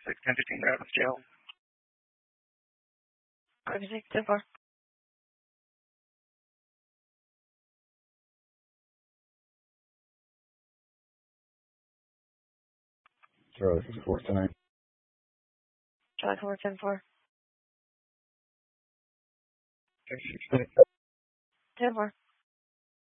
1015 Rapids Jail. Crazy, 10-4. Charlie 54 tonight. Charlie 4, 10-4. 10-4.